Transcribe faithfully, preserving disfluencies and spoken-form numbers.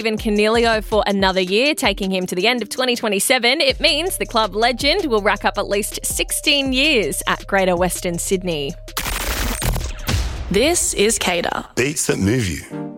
Ivan Canelio for another year, taking him to the end of twenty twenty-seven. It means the club legend will rack up at least sixteen years at Greater Western Sydney. This is Cater. Beats that move you.